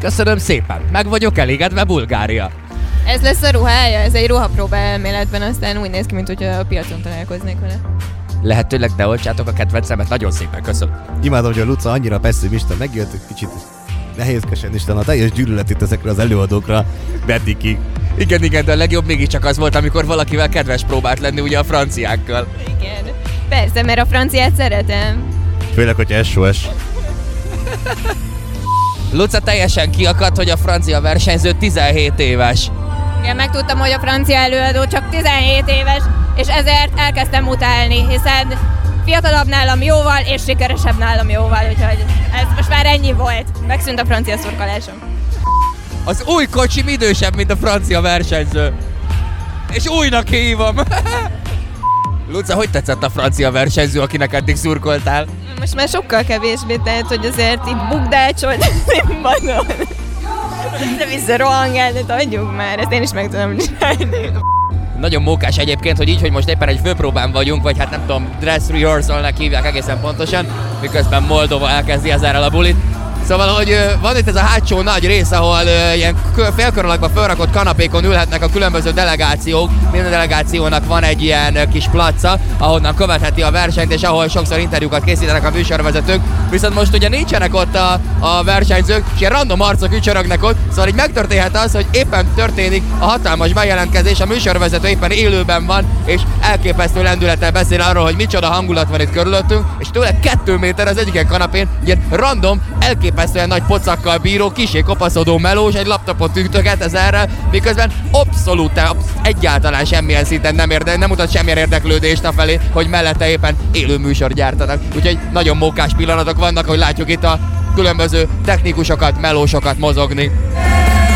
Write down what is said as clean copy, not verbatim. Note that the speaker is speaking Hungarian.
Köszönöm szépen, meg vagyok elégedve, Bulgária. Ez lesz a ruhája? Ez egy ruhapróba elméletben, aztán úgy néz ki, mint hogyha a piacon találkoznék vele. Lehetőleg ne olcsátok a kedvencemet, nagyon szépen köszönöm. Imádom, hogy a Luca annyira pessimista megjött, kicsit nehézkesen Isten a teljes gyűlöletét ezekre az előadókra Bettikig. Igen, de a legjobb mégiscsak az volt, amikor valakivel kedves próbált lenni ugye a franciákkal. Igen. Persze, mert a franciát szeretem. Főleg, hogyha SOS. Luca teljesen kiakadt, hogy a francia versenyző 17 éves. Igen, megtudtam, hogy a francia előadó csak 17 éves, és ezért elkezdtem utálni, hiszen fiatalabb nálam jóval, és sikeresebb nálam jóval, úgyhogy ez most már ennyi volt. Megszűnt a francia szurkolásom. Az új kocsim idősebb, mint a francia versenyző. És újnak hívom. Luca, hogy tetszett a francia versenyző, akinek eddig szurkoltál? Most már sokkal kevésbé, tehát hogy azért itt bukdácsolt színpadon. De visszarohangálni, adjuk már, ezt én is meg tudom csinálni. Nagyon mókás egyébként, hogy így, hogy most éppen egy főpróbán vagyunk, vagy hát nem tudom, dress rehearsalnek hívják egészen pontosan, miközben Moldova elkezdi ezzel a bulit. Szóval, hogy van itt ez a hátsó nagy rész, ahol ilyen félkör alakba felrakott kanapékon ülhetnek a különböző delegációk. Minden delegációnak van egy ilyen kis placa, ahonnan követheti a versenyt, és ahol sokszor interjúkat készítenek a műsorvezetők. Viszont most ugye nincsenek ott a versenyzők, és ilyen random arcok ücsörögnek ott, szóval így megtörténhet az, hogy éppen történik a hatalmas bejelentkezés, a műsorvezető éppen élőben van, és elképesztő lendülettel beszél arról, hogy micsoda hangulat van itt körülöttünk, és tőle 2 méter az egyiken kanapén, ilyen random, elképesztően nagy pocakkal bíró, kisé kopaszodó melós, egy laptopot ütöget ezerrel, miközben abszolút egyáltalán semmilyen szinten nem mutat semmilyen érdeklődést afelé, hogy mellette éppen élő műsor gyártanak. Úgyhogy nagyon mókás pillanatok vannak, hogy látjuk itt a különböző technikusokat, melósokat mozogni.